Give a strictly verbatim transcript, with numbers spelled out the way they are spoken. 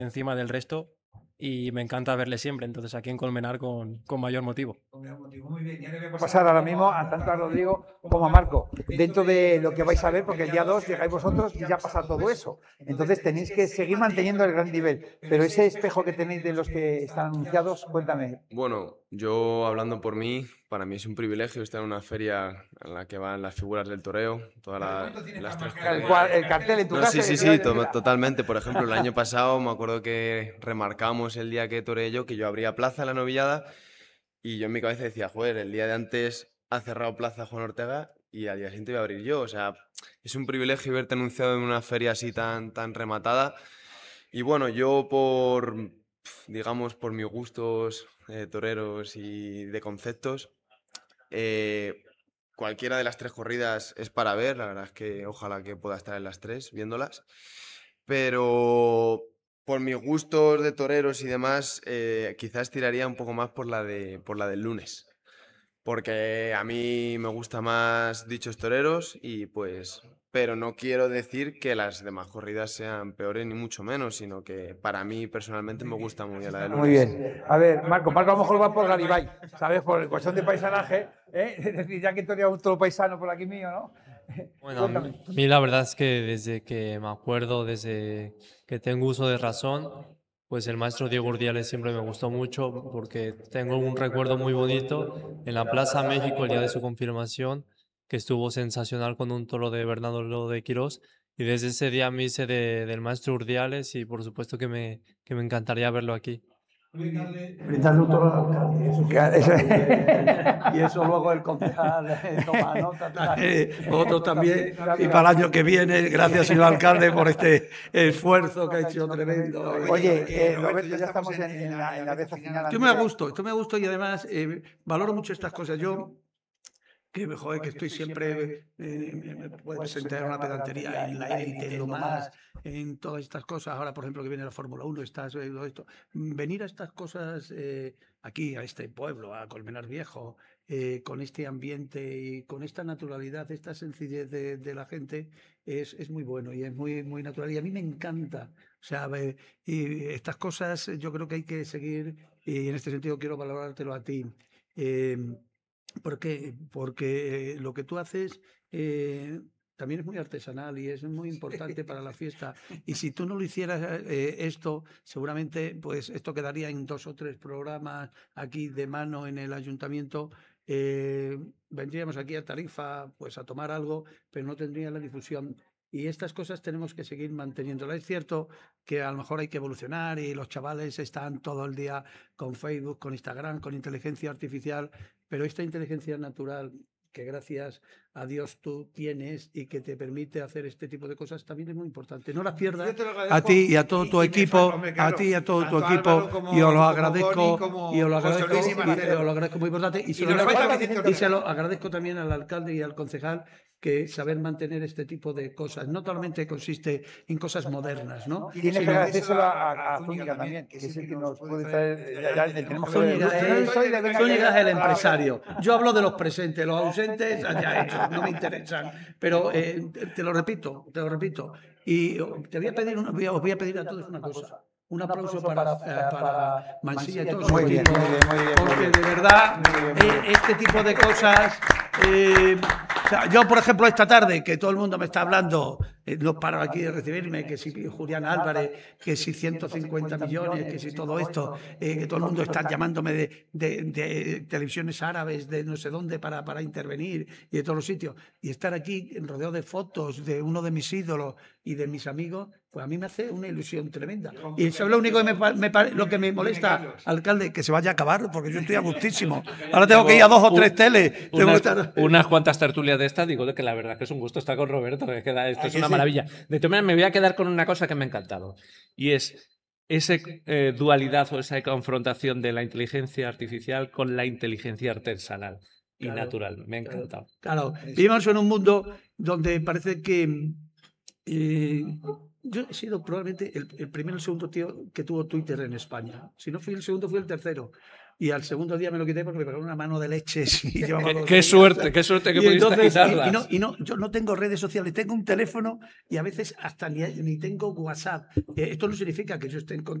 encima del resto y me encanta verle siempre, entonces aquí en Colmenar con, con mayor motivo. Muy bien, ya le voy a pasar ahora mismo a tanto a Rodrigo como a Marco, dentro de lo que vais a ver, porque el día dos llegáis vosotros y ya pasa todo eso. Entonces tenéis que seguir manteniendo el gran nivel, pero ese espejo que tenéis de los que están anunciados, cuéntame. Bueno, yo hablando por mí, para mí es un privilegio estar en una feria en la que van las figuras del toreo, todas la- las tres El, cua- el cartel en tu No, casa. sí, sí, y sí, decías, to- mira, totalmente. Por ejemplo, el año pasado me acuerdo que remarcamos el día que toreé yo, que yo abría plaza en la novillada, y yo en mi cabeza decía, joder, el día de antes ha cerrado plaza Juan Ortega y al día siguiente voy a abrir yo. O sea, es un privilegio verte anunciado en una feria así tan, tan rematada. Y bueno, yo por, digamos, por mis gustos eh, toreros y de conceptos, eh, cualquiera de las tres corridas es para ver. La verdad es que ojalá que pueda estar en las tres viéndolas. Pero por mis gustos de toreros y demás, eh, quizás tiraría un poco más por la de, por la del lunes. Porque a mí me gusta más dichos toreros y pues... Pero no quiero decir que las demás corridas sean peores ni mucho menos, sino que para mí personalmente me gusta muy bien la de lunes. muy bien. A ver, Marco, Marco a lo mejor va por Garibay, ¿sabes? Por el cuestión de paisanaje, ¿eh? Es decir, ya que torea otro paisano por aquí mío, ¿no? Bueno, a mí, a mí la verdad es que desde que me acuerdo, desde que tengo uso de razón, pues el maestro Diego Urdiales siempre me gustó mucho porque tengo un recuerdo muy bonito en la Plaza México el día de su confirmación, que estuvo sensacional con un toro de Bernardo de Quirós. Y desde ese día me hice de- del maestro Urdiales y por supuesto que me, que me encantaría verlo aquí. Brindarle un toro al alcalde. Eso sí. Y eso luego el concejal eh, toma nota. tal. Eh, otro también, y para el año que viene, gracias señor alcalde por este esfuerzo que ha hecho tremendo. Oye, eh, Roberto, ya estamos en, en la, en la reza final. Esto me gusta, esto me gusta y además eh, valoro mucho estas cosas. Yo, que, joder, que estoy siempre, eh, me puedes entrar una pedantería en la élite, en lo más, en todas estas cosas. Ahora, por ejemplo, que viene la Fórmula uno, estás, eh, todo esto. Venir a estas cosas eh, aquí, a este pueblo, a Colmenar Viejo, eh, con este ambiente y con esta naturalidad, esta sencillez de, de la gente, es, es muy bueno y es muy, muy natural. Y a mí me encanta. O sea, eh, y estas cosas yo creo que hay que seguir y en este sentido quiero valorártelo a ti. Eh, ¿Por qué? Porque lo que tú haces eh, también es muy artesanal y es muy importante para la fiesta. Y si tú no lo hicieras eh, esto, seguramente pues esto quedaría en dos o tres programas aquí de mano en el ayuntamiento. Eh, vendríamos aquí a Tarifa pues a tomar algo, pero no tendría la difusión. Y estas cosas tenemos que seguir manteniéndolas. Es cierto que a lo mejor hay que evolucionar y los chavales están todo el día con Facebook, con Instagram, con inteligencia artificial, pero esta inteligencia natural que gracias a Dios tú tienes y que te permite hacer este tipo de cosas también es muy importante. No las pierdas a ti y a todo tu equipo, a ti y a todo tu equipo, y os lo agradezco, y os lo agradezco, y os lo agradezco muy importante, y se lo agradezco, y se lo agradezco también al alcalde y al concejal que saber mantener este tipo de cosas. No solamente consiste en cosas modernas, ¿no? Y tienes que agradecérselo a, a Zúñiga también, que es el que nos puede traer. Ya, ya tenemos que ver. Zúñiga, eh, Zúñiga es el empresario. Yo hablo de los presentes, los ausentes, ya eso, no me interesan. Pero eh, te lo repito, te lo repito. Y te voy a pedir, una, voy a- os voy a pedir a todos una cosa. Un aplauso para, eh, para Mansilla y todo su Muy bien, equipo, muy bien, muy bien, muy porque bien. de verdad eh, este tipo de cosas... eh, o sea, yo, por ejemplo, esta tarde, que todo el mundo me está hablando, eh, no paro aquí de recibirme, que si Julián Álvarez, que si ciento cincuenta millones, que si todo esto, eh, que todo el mundo está llamándome de, de, de televisiones árabes, de no sé dónde, para, para intervenir y de todos los sitios. Y estar aquí rodeado de fotos de uno de mis ídolos y de mis amigos, pues a mí me hace una ilusión tremenda. Y eso es lo único que me, pa- me pare- lo que me molesta, alcalde, que se vaya a acabar, porque yo estoy a gustísimo. Ahora tengo que ir a dos o tres teles. Tengo que Unas, estar... unas cuantas tertulias de estas, digo que la verdad que es un gusto estar con Roberto, que queda, esto es una maravilla. De todas maneras, me voy a quedar con una cosa que me ha encantado, y es esa eh, dualidad o esa confrontación de la inteligencia artificial con la inteligencia artesanal y Claro, natural. Me ha encantado. Claro, vivimos en un mundo donde parece que eh, yo he sido probablemente el, el primero o el segundo tío que tuvo Twitter en España. Si no fui el segundo, fui el tercero. y al segundo día me lo quité porque me pegó una mano de leches. Y llevaba Qué, dos qué días. suerte, qué suerte que Y pudiste entonces, y- quitarlas. y no, y no, yo no tengo redes sociales, tengo un teléfono y a veces hasta ni, ni tengo WhatsApp. Eh, Esto no significa que yo esté en contacto